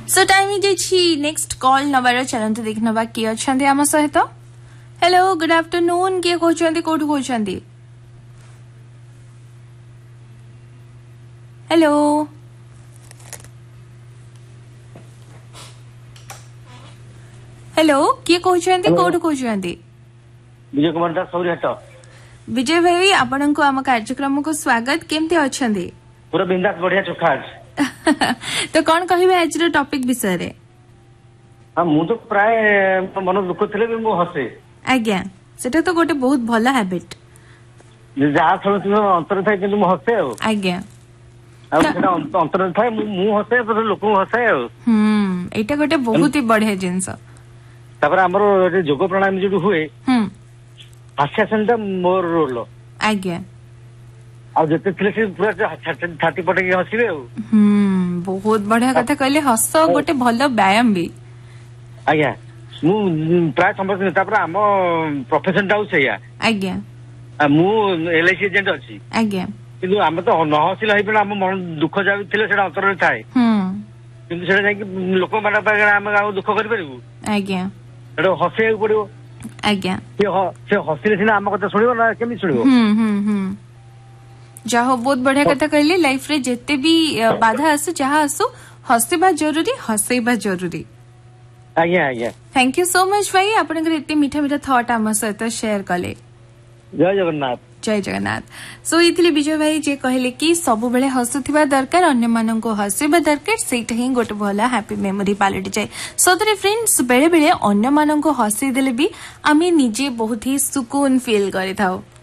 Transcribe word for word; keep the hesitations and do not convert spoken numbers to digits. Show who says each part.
Speaker 1: सो time ही next call noir चलते देख नवा किए अच्छा आम सहित। हेलो गुड आफ्टरनून, किए कहते कौटू कहते? हेलो हेलो किए कहते कौटू कहते?
Speaker 2: विजय कुमार दास सौरीहाट।
Speaker 1: विजय भाई आपण को आम कार्यक्रम को स्वागत। केमती अच्छा?
Speaker 2: पूरा बिंदास बढ़िया चोखा।
Speaker 1: तो कौन कहे आज टॉपिक विषय रे?
Speaker 2: हाँ मु तो प्राय मन दुख थे भी मु हसे।
Speaker 1: आज्ञा सेटा तो गोटे बहुत भला हैबिट।
Speaker 2: जहाँ थोड़ा अंतर थाए कि हसे।
Speaker 1: आज्ञा
Speaker 2: अंतर थाए मु हसे तो लोक हसाए।
Speaker 1: हम्म एटा गोटे बहुत ही बढ़िया जिनस।
Speaker 2: तापर हमर जोग प्राणायाम जो हुए
Speaker 1: हम्म
Speaker 2: हास्यासन टा मोर रोल।
Speaker 1: आज्ञा
Speaker 2: आ जते थिले से पूरा छाती पटेकी हसिबे।
Speaker 1: हम्म बहुत बढ़िया कथा कहले। हस गोटे भल व्यायाम भी।
Speaker 2: आज्ञा मु प्राय समझ तापर हम प्रोफेशन टा सेया।
Speaker 1: आज्ञा
Speaker 2: मु एलआईसी एजेंट अछि।
Speaker 1: आज्ञा
Speaker 2: किंतु आम तो न हसिला होई पण हम मन दुख जा थिले सेटा अंतर रे थाए।
Speaker 1: हम्म
Speaker 2: किंतु सेटा जाई कि लोक माना पागे हम गाव दुख करि परिबु।
Speaker 1: आज्ञा
Speaker 2: एडो हसे पड़िबो।
Speaker 1: आज्ञा
Speaker 2: से से हसिले सिना हम कथा सुनिबो ना केमि सुनिबो।
Speaker 1: हम्म हम्म हम्म जाहो बहुत बढ़िया कथा कहले। लाइफ रे जेते भी बाधा आसु जहाँ आसु हसवा जरूरी, हसैबा जरूरी।
Speaker 2: आज्ञा आज्ञा
Speaker 1: थैंक यू सो मच भाई आपनकर इतने मीठा मीठा थॉट आम सहित शेयर कले।
Speaker 2: जय जगन्नाथ।
Speaker 1: जय जगन्नाथ। सो ये विजय भाई जे कहले कि सब बेले हसुथिबा दरकार, अन्य मानन को हसैबा दरकार। सेटा ही गोटे भला हैप्पी मेमोरी पलटि जाए। सदरे फ्रेंड्स बेले बेले अन्य मानन को हसै देले भी आमे निजे बहुत ही सुकून फील करिथाउ।